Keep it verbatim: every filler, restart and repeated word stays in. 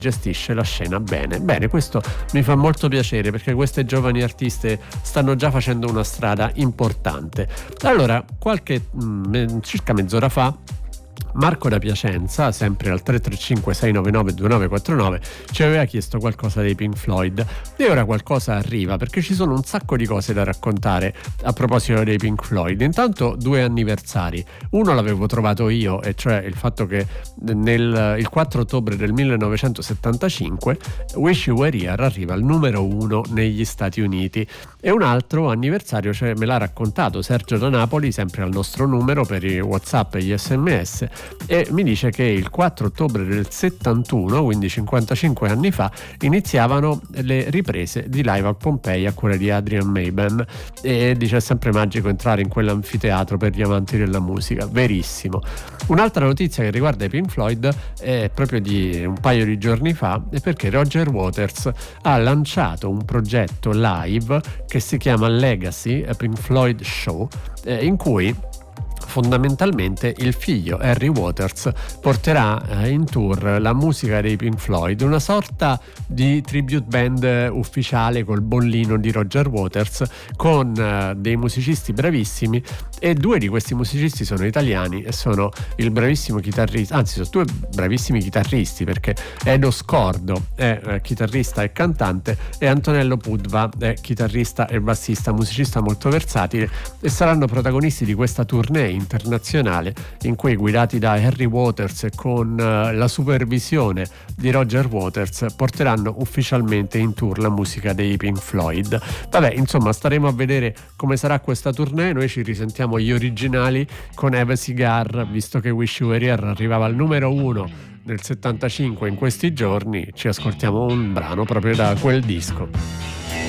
gestisce la scena bene. Bene, questo mi fa molto piacere perché queste giovani artiste stanno già facendo una strada importante. Allora, qualche mh, circa mezz'ora fa Marco da Piacenza, sempre al tre tre cinque sei nove nove due nove quattro nove, ci aveva chiesto qualcosa dei Pink Floyd e ora qualcosa arriva perché ci sono un sacco di cose da raccontare a proposito dei Pink Floyd. Intanto due anniversari, uno l'avevo trovato io, e cioè il fatto che nel il quattro ottobre del millenovecentosettantacinque Wish You Were Here arriva al numero uno negli Stati Uniti, e un altro anniversario, cioè, me l'ha raccontato Sergio da Napoli, sempre al nostro numero per i WhatsApp e gli sms, e mi dice che il quattro ottobre del settantuno, quindi cinquantacinque anni fa, iniziavano le riprese di Live a Pompei a cura di Adrian Mayben, e dice: è sempre magico entrare in quell'anfiteatro per gli amanti della musica. Verissimo. Un'altra notizia che riguarda i Pink Floyd è proprio di un paio di giorni fa, è perché Roger Waters ha lanciato un progetto live che si chiama Legacy, a Pink Floyd Show, eh, in cui fondamentalmente il figlio Harry Waters porterà in tour la musica dei Pink Floyd, una sorta di tribute band ufficiale col bollino di Roger Waters, con dei musicisti bravissimi, e due di questi musicisti sono italiani e sono il bravissimo chitarrista, anzi sono due bravissimi chitarristi, perché Edo Scordo è chitarrista e cantante e Antonello Pudva è chitarrista e bassista, musicista molto versatile, e saranno protagonisti di questa tournée internazionale in cui, guidati da Harry Waters e con uh, la supervisione di Roger Waters, porteranno ufficialmente in tour la musica dei Pink Floyd. Vabbè, insomma, staremo a vedere come sarà questa tournée. Noi ci risentiamo gli originali con Eva Cigar, visto che Wish You Were Here arrivava al numero uno nel settantacinque in questi giorni. Ci ascoltiamo un brano proprio da quel disco.